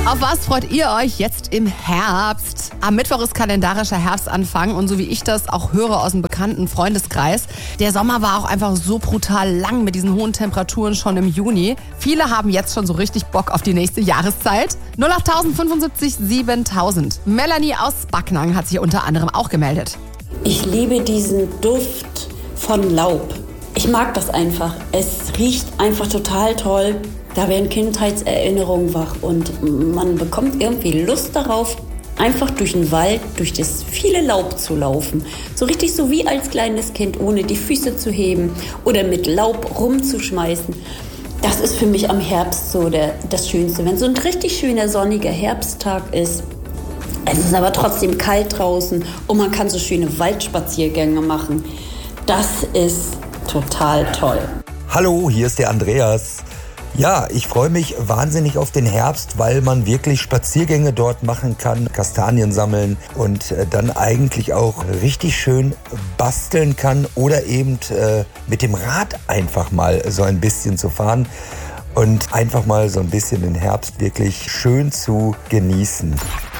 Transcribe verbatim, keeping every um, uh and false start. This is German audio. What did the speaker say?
Auf was freut ihr euch jetzt im Herbst? Am Mittwoch ist kalendarischer Herbstanfang und so wie ich das auch höre aus dem bekannten Freundeskreis, der Sommer war auch einfach so brutal lang mit diesen hohen Temperaturen schon im Juni. Viele haben jetzt schon so richtig Bock auf die nächste Jahreszeit. null acht fünfundsiebzig siebentausend. Melanie aus Backnang hat sich unter anderem auch gemeldet. Ich liebe diesen Duft von Laub. Ich mag das einfach. Es riecht einfach total toll. Da werden Kindheitserinnerungen wach und man bekommt irgendwie Lust darauf, einfach durch den Wald, durch das viele Laub zu laufen. So richtig so wie als kleines Kind, ohne die Füße zu heben oder mit Laub rumzuschmeißen. Das ist für mich am Herbst so der, das Schönste. Wenn so ein richtig schöner sonniger Herbsttag ist, es ist aber trotzdem kalt draußen und man kann so schöne Waldspaziergänge machen. Das ist total toll. Hallo, hier ist der Andreas. Ja, ich freue mich wahnsinnig auf den Herbst, weil man wirklich Spaziergänge dort machen kann, Kastanien sammeln und äh, dann eigentlich auch richtig schön basteln kann oder eben äh, mit dem Rad einfach mal so ein bisschen zu fahren und einfach mal so ein bisschen den Herbst wirklich schön zu genießen.